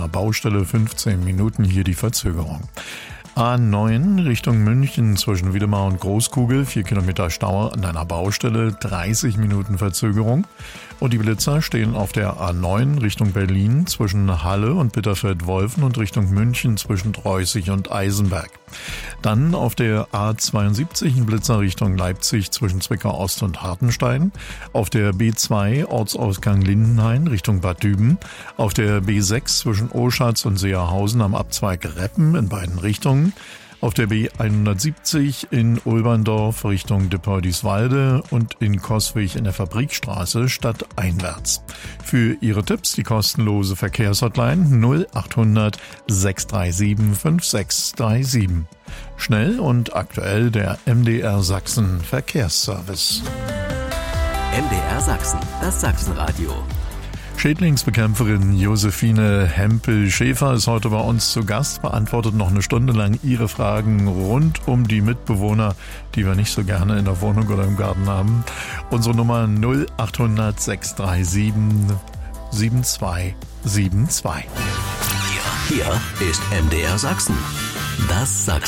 Ihrer Baustelle 15 Minuten hier die Verzögerung. A9 Richtung München zwischen Wiedemar und Großkugel, 4 Kilometer Stau an einer Baustelle, 30 Minuten Verzögerung. Und die Blitzer stehen auf der A9 Richtung Berlin zwischen Halle und Bitterfeld-Wolfen und Richtung München zwischen Treußig und Eisenberg. Dann auf der A72 ein Blitzer Richtung Leipzig zwischen Zwickau Ost und Hartenstein. Auf der B2 Ortsausgang Lindenhain Richtung Bad Düben. Auf der B6 zwischen Oschatz und Seerhausen am Abzweig Reppen in beiden Richtungen. Auf der B170 in Ulberndorf Richtung Dippeudiswalde und in Coswig in der Fabrikstraße stadteinwärts. Für Ihre Tipps die kostenlose Verkehrshotline 0800 637 5637. Schnell und aktuell der MDR Sachsen Verkehrsservice. MDR Sachsen, das Sachsenradio. Schädlingsbekämpferin Josephine Hempel-Schäfer ist heute bei uns zu Gast, beantwortet noch eine Stunde lang Ihre Fragen rund um die Mitbewohner, die wir nicht so gerne in der Wohnung oder im Garten haben. Unsere Nummer 0800 637 7272. Hier ist MDR Sachsen, das Sachsen.